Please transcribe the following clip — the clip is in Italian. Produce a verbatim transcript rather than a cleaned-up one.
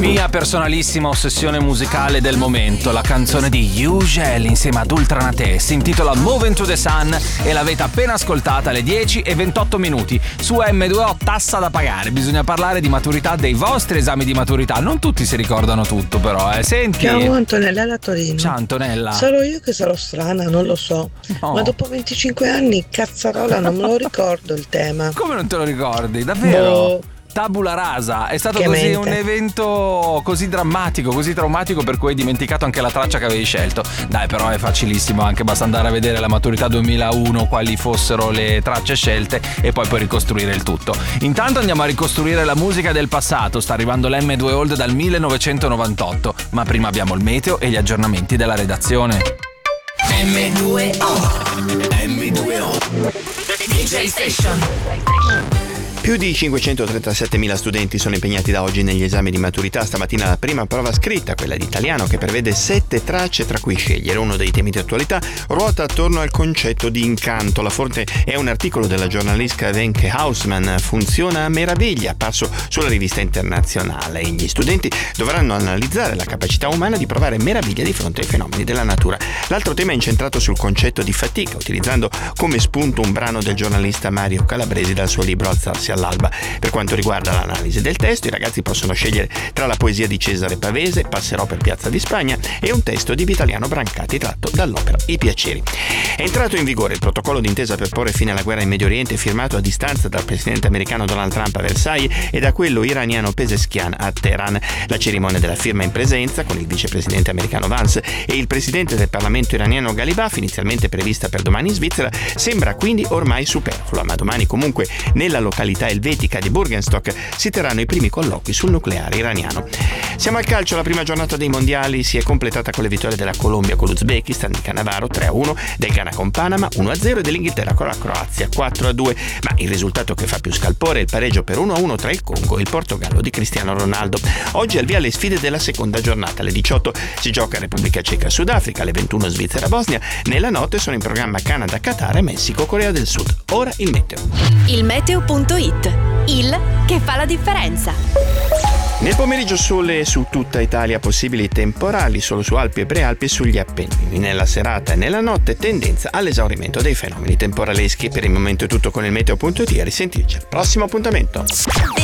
Mia personalissima ossessione musicale del momento, la canzone di Ugel insieme ad Ultranate, si intitola Move into the Sun e l'avete appena ascoltata alle dieci e ventotto minuti. Su emme due o tassa da pagare, bisogna parlare di maturità, dei vostri esami di maturità, non tutti si ricordano tutto però, eh. Senti. Ciao Antonella da Torino. Ciao Antonella. Sarò io che sarò strana, non lo so, no. Ma dopo venticinque anni, cazzarola, non me lo ricordo il tema. Come non te lo ricordi? Davvero? Boh. Tabula rasa, è stato Che così mente. un evento così drammatico, così traumatico per cui hai dimenticato anche la traccia che avevi scelto. Dai, però è facilissimo, anche basta andare a vedere la maturità duemilauno, quali fossero le tracce scelte e poi puoi ricostruire il tutto. Intanto andiamo a ricostruire la musica del passato, sta arrivando l'emme due Old dal millenovecentonovantotto, ma prima abbiamo il meteo e gli aggiornamenti della redazione. emme due O emme due O D J Station. Più di cinquecentotrentassettemila studenti sono impegnati da oggi negli esami di maturità. Stamattina la prima prova scritta, quella di italiano, che prevede sette tracce tra cui scegliere. Uno dei temi di attualità ruota attorno al concetto di incanto. La fonte è un articolo della giornalista Wenke Hausmann. Funziona a meraviglia, apparso sulla rivista internazionale. E gli studenti dovranno analizzare la capacità umana di provare meraviglia di fronte ai fenomeni della natura. L'altro tema è incentrato sul concetto di fatica, utilizzando come spunto un brano del giornalista Mario Calabresi dal suo libro Alzarsi all'alba. Per quanto riguarda l'analisi del testo, i ragazzi possono scegliere tra la poesia di Cesare Pavese, Passerò per Piazza di Spagna, e un testo di Vitaliano Brancati tratto dall'opera I Piaceri. È entrato in vigore il protocollo d'intesa per porre fine alla guerra in Medio Oriente, firmato a distanza dal presidente americano Donald Trump a Versailles e da quello iraniano Pezeshkian a Teheran. La cerimonia della firma in presenza, con il vicepresidente americano Vance e il presidente del Parlamento iraniano Ghalibaf, inizialmente prevista per domani in Svizzera, sembra quindi ormai superflua, ma domani comunque nella località elvetica di Burgenstock si terranno i primi colloqui sul nucleare iraniano. Siamo al calcio, la prima giornata dei mondiali si è completata con le vittorie della Colombia con l'Uzbekistan di Cannavaro tre a uno, del Ghana con Panama uno a zero e dell'Inghilterra con la Croazia quattro a due, ma il risultato che fa più scalpore è il pareggio per uno a uno tra il Congo e il Portogallo di Cristiano Ronaldo. Oggi al via le sfide della seconda giornata. Alle diciotto si gioca Repubblica Ceca Sudafrica, alle ventuno Svizzera Bosnia, nella notte sono in programma Canada Qatar e Messico Corea del Sud. Ora il meteo. Il meteo punto it, il che fa la differenza. Nel pomeriggio sole su tutta Italia, possibili temporali solo su Alpi e Prealpi e sugli Appennini. Nella serata e nella notte tendenza all'esaurimento dei fenomeni temporaleschi. Per il momento è tutto con il meteo punto it, a risentirci al prossimo appuntamento.